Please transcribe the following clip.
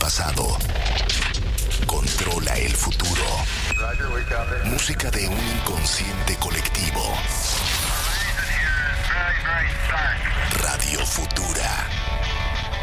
pasado. Controla el futuro. Música de un inconsciente colectivo. Radio Futura.